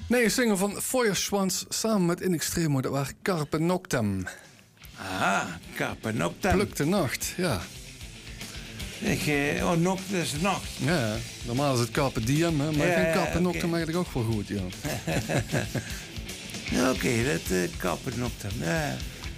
Nee, een single van Feuerschwanz samen met In Extremo. Dat was Carpe Noctem. Ah, Carpe Noctem. Pluk de nacht, ja. Noct is nacht. Ja, normaal is het Carpe Diem, hè, maar ik vind Carpe Noctem eigenlijk ook wel goed, ja. Oké, dat Carpe Noctem. Ja.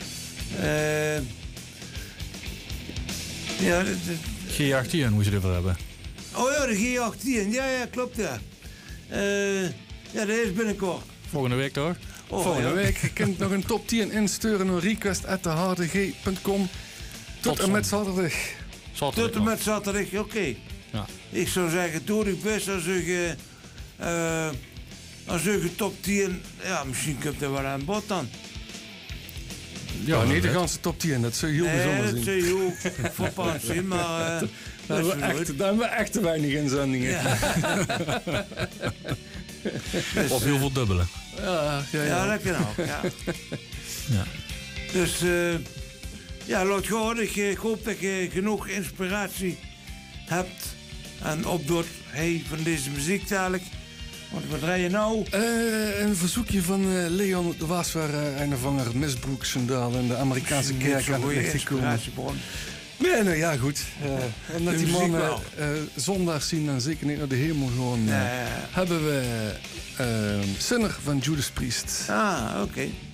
Ja, G18 moet je ervoor hebben. Oh ja, de G18. Ja, klopt, ja. Ja, dat is binnenkort. Volgende week toch? Volgende week. Je kunt nog een top 10 insturen naar request@dehardeg.com. Tot en met zaterdag. Tot en met zaterdag, oké. Ja. Ik zou zeggen, doe ik best als je top 10... Ja, misschien komt er wel aan bod dan. Ja, niet de ganse top 10. Dat zou je heel bijzonder zien. Dat zou je ook verpand zien, maar... Daar hebben we echt te weinig inzendingen. Ja. Of heel veel dubbele. Ja, dat kan ook, ja. Ja. Dus, ja, laat gewoon. Ik hoop dat je genoeg inspiratie hebt en opdoet van deze muziek dadelijk. Want wat draai je nou? Een verzoekje van Leon de Waaswaar, eindvanger misbroeksandaal in de Amerikaanse kerk aan het licht gekomen. Nee, nou ja, goed. Omdat die mannen zondag zien en zeker niet naar de hemel gaan, hebben we Sinner van Judas Priest. Ah, oké.